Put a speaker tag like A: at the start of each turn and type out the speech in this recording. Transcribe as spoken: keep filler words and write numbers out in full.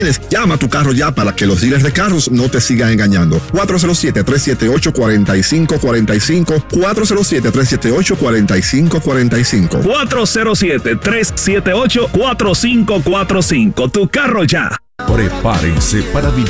A: Llama a tu carro ya para que los dealers de carros no te sigan engañando. cuatro cero siete, tres siete ocho, cuatro cinco cuatro cinco, cuatro cero siete, tres siete ocho, cuatro cinco cuatro cinco.
B: cuatro cero siete, tres siete ocho, cuatro cinco cuatro cinco. Tu carro ya.
C: Prepárense para vivir